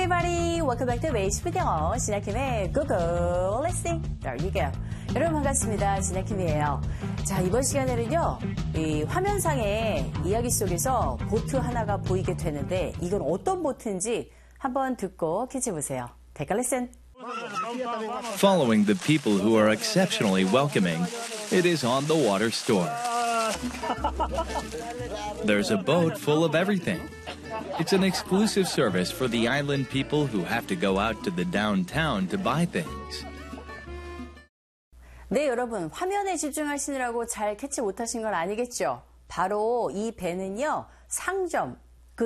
everybody, welcome back to 베이시크 영어 진아킴의 Google Listening. There you go. 여러분 반갑습니다. 진아킴이에요. 자, 이번 시간에는요, 이 화면상의 이야기 속에서 보트 하나가 보이게 되는데 이건 어떤 보트인지 한번 듣고 캐치해보세요. Take a listen. Following the people who are exceptionally welcoming, it is on the water store. There's a boat full of everything. It's an exclusive service for the island people who have to go out to the downtown to buy things. 네, 여러분 화면에 집중하시느라고 잘 캐치 못하신 건 아니겠죠? 바로 이 배는요, 상점,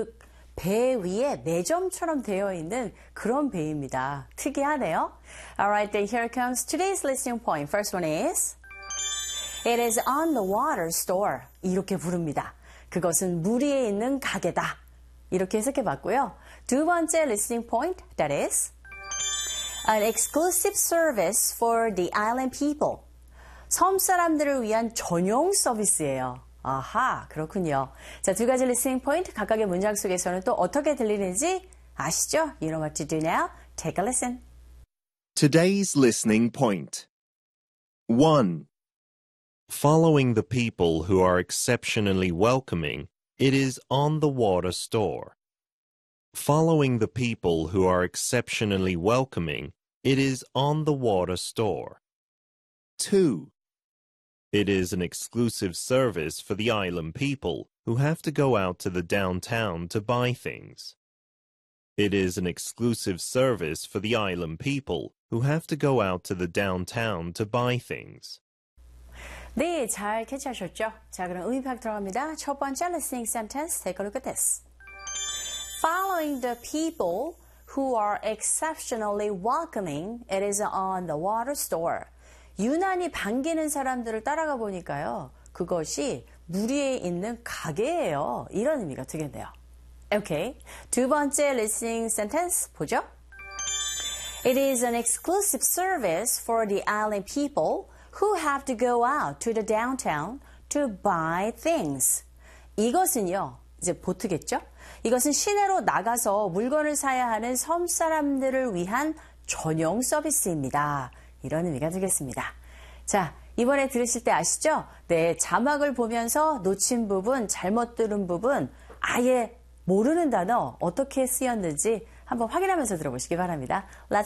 배 위에 매점처럼 되어 있는 그런 배입니다. 특이하네요. Alright, then here comes today's listening point. First one is It is on the water store. 이렇게 부릅니다. 그것은 물 위에 있는 가게다. 이렇게 해석해 봤고요. 두 번째 listening point, that is An exclusive service for the island people. 섬 사람들을 위한 전용 서비스예요. 아하, 그렇군요. 자, 두 가지 listening point, 각각의 문장 속에서는 또 어떻게 들리는지 아시죠? You know what to do now. Take a listen. Today's listening point. 1. Following the people who are exceptionally welcoming, it is on the water store. Following the people who are exceptionally welcoming, it is on the water store. 2. It is an exclusive service for the island people who have to go out to the downtown to buy things. It is an exclusive service for the island people who have to go out to the downtown to buy things. 네, 잘 캐치하셨죠? 자, 그럼 의미 파악 들어갑니다. 첫 번째 listening sentence, take a look at this. Following the people who are exceptionally welcoming, it is on the water store. 유난히 반기는 사람들을 따라가 보니까요, 그것이 물 위에 있는 가게예요. 이런 의미가 되겠네요. 오케이. 두 번째 listening sentence 보죠. It is an exclusive service for the island people who have to go out to the downtown to buy things. 이것은요, 이제 보트겠죠? 이것은 시내로 나가서 물건을 사야 하는 섬 사람들을 위한 전용 서비스입니다. 이런 의미가 되겠습니다. 자, 이번에 들으실 때 아시죠? 네, 자막을 보면서 놓친 부분, 잘못 들은 부분, 아예 모르는 단어 어떻게 쓰였는지 한번 확인하면서 들어보시기 바랍니다. Let's